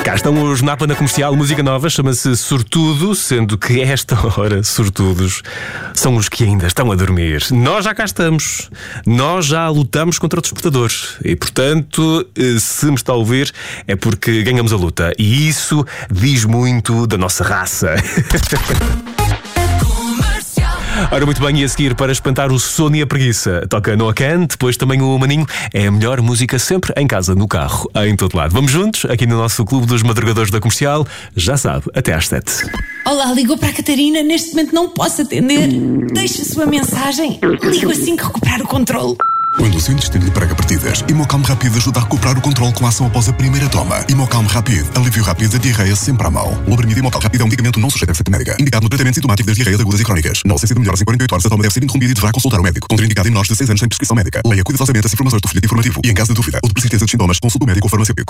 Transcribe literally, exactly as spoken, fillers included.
Cá estão os Napa na Comercial, música nova, chama-se Sortudo, sendo que a esta hora, sortudos são os que ainda estão a dormir. Nós já cá estamos, nós já lutamos contra o despertador e, portanto, se me está a ouvir, é porque ganhamos a luta. E isso diz muito da nossa raça. Ora, muito bem, e a seguir, para espantar o sono e a preguiça, toca Noah Kahan, depois também o Maninho. É a melhor música sempre em casa, no carro, em todo lado. Vamos juntos, aqui no nosso Clube dos Madrugadores da Comercial. Já sabe, até às sete. Olá, ligou para a Catarina. Neste momento não posso atender. Deixe a sua mensagem. Ligo assim que recuperar o controle. Quando o seu intestino lhe prega partidas, Imocalm Rápido ajuda a recuperar o controle com a ação após a primeira toma. Imocalm Rápido, alívio rápido da diarreia sempre à mão. O Lobromida Imocalm Rápido é um medicamento não sujeito a receita médica, indicado no tratamento sintomático das diarreias agudas e crónicas. Na ausência de melhoras em quarenta e oito horas, a toma deve ser interrompida e deverá consultar o médico. Contraindicado em menores de seis anos sem prescrição médica. Leia cuidadosamente as informações do folheto informativo e, em caso de dúvida ou de persistência de sintomas, consulte o médico ou farmacêutico.